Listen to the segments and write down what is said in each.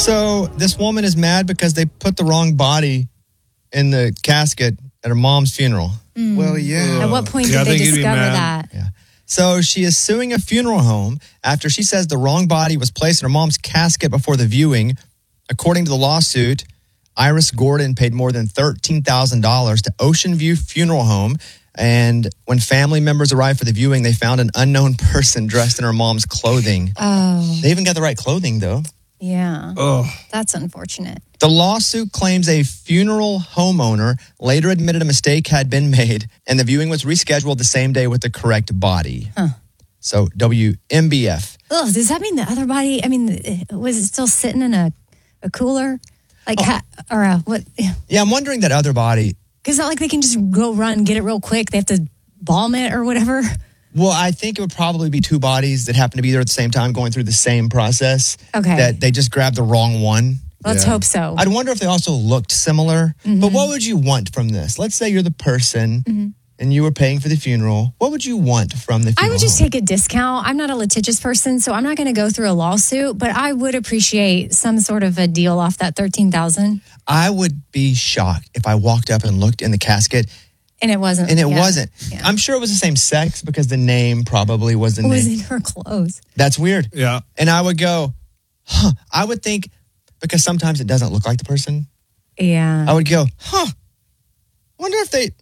So this woman is mad because they put the wrong body in the casket at her mom's funeral. Well, yeah. At what point did they discover that? Yeah. So she is suing a funeral home after she says the wrong body was placed in her mom's casket before the viewing. According to the lawsuit, Iris Gordon paid more than $13,000 to Ocean View Funeral Home. And when family members arrived for the viewing, they found an unknown person dressed in her mom's clothing. Oh. They even got the right clothing, though. Yeah. Oh. That's unfortunate. The lawsuit claims a funeral homeowner later admitted a mistake had been made, and the viewing was rescheduled the same day with the correct body. Huh. So, WMBF. Ugh, does that mean the other body, was it still sitting in a cooler? Like, what? Yeah, I'm wondering that other body. Because it's not like they can just go run and get it real quick. They have to balm it or whatever. Well, I think it would probably be two bodies that happen to be there at the same time going through the same process. Okay. That they just grabbed the wrong one. Let's hope so. I'd wonder if they also looked similar. But what would you want from this? Let's say you're the person and you were paying for the funeral. What would you want from the funeral? I would just take a discount. I'm not a litigious person, so I'm not going to go through a lawsuit, but I would appreciate some sort of a deal off that $13,000. I would be shocked if I walked up and looked in the casket and it wasn't. And it wasn't. Yeah. I'm sure it was the same sex because the name probably was the name. It was in her clothes. That's weird. Yeah. And I would go, I would think, because sometimes it doesn't look like the person. Yeah. I would go, wonder if they,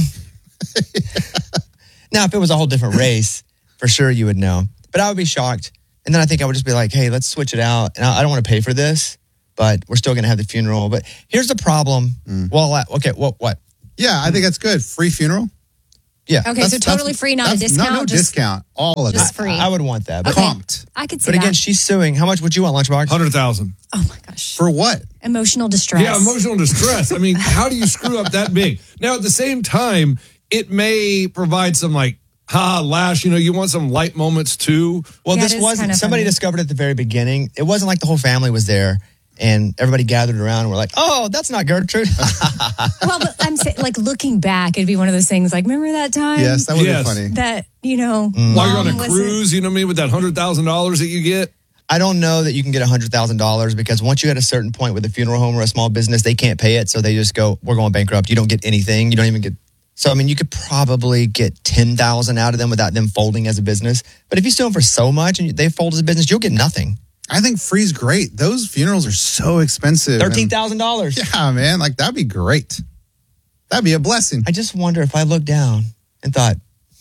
Now, if it was a whole different race, for sure you would know. But I would be shocked. And then I think I would just be like, hey, let's switch it out. And I don't want to pay for this, but we're still going to have the funeral. But here's the problem. Well, okay, what? Yeah, I think that's good. Free funeral? Yeah. Okay, so totally free, not a discount? No discount. All of just it. free. I would want that. But, Comped. I could see but that. again, she's suing. How much would you want, Lunchbox? 100,000. Oh my gosh. For what? Emotional distress. Yeah, emotional distress. I mean, how do you screw up that big? Now, at the same time, it may provide some lash. You want some light moments too. Well, Yeah, this it is wasn't, kind of somebody funny. discovered at the very beginning. It wasn't like the whole family was there and everybody gathered around and were like, oh, that's not Gertrude. Well, but I'm saying, looking back, it'd be one of those things like, remember that time? Yes, that would Yes. be funny. That, While you're on a Mom cruise, you know what I mean, with that $100,000 that you get. I don't know that you can get $100,000 because once you hit a certain point with a funeral home or a small business, they can't pay it. So they just go, we're going bankrupt. You don't get anything. You don't even get. So, I mean, you could probably get $10,000 out of them without them folding as a business. But if you sue them for so much and they fold as a business, you'll get nothing. I think free's great. Those funerals are so expensive. $13,000. Yeah, man. That'd be great. That'd be a blessing. I just wonder if I looked down and thought,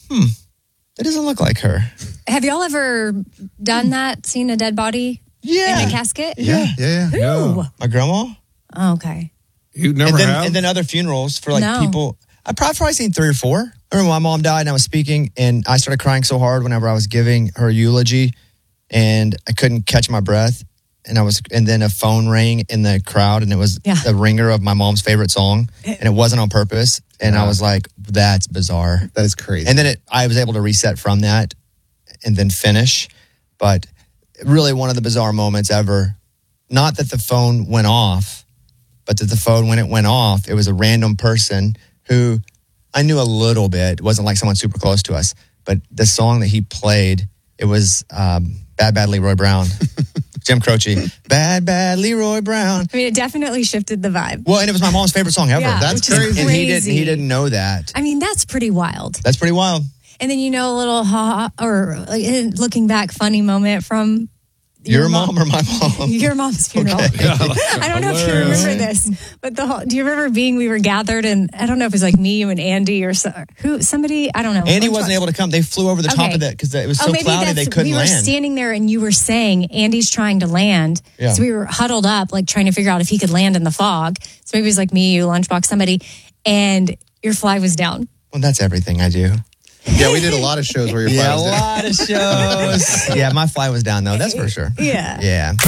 it doesn't look like her. Have y'all ever done that? Seen a dead body Yeah. in a casket? Yeah. Ooh. My grandma? Oh, okay. You never have. And then other funerals for No. people. I've probably seen 3 or 4. I remember my mom died and I was speaking and I started crying so hard whenever I was giving her eulogy and I couldn't catch my breath. And then a phone rang in the crowd and it was the ringer of my mom's favorite song and it wasn't on purpose. And I was like, that's bizarre. That is crazy. And then I was able to reset from that and then finish. But really one of the bizarre moments ever, not that the phone went off, but that the phone, when it went off, it was a random person who I knew a little bit. It wasn't like someone super close to us. But the song that he played, it was Bad Leroy Brown. Jim Croce. Bad Leroy Brown. I mean, it definitely shifted the vibe. Well, and it was my mom's favorite song ever. Yeah, That's which is crazy. And he didn't know that. I mean, that's pretty wild. That's pretty wild. And then, a little looking back, funny moment from Your mom or my mom? Your mom's funeral. Okay. I don't know if you remember this, but do you remember we were gathered and I don't know if it was like me, you and Andy or somebody, I don't know. Andy wasn't able to come. They flew over the top of it because it was so cloudy they couldn't land. We were standing there and you were saying Andy's trying to land. Yeah. So we were huddled up, trying to figure out if he could land in the fog. So maybe it was like me, you, Lunchbox, somebody, and your fly was down. Well, that's everything I do. Yeah, we did a lot of shows where your fly was down. Yeah, a lot of shows. Yeah, my fly was down, though. That's for sure. Yeah. Yeah.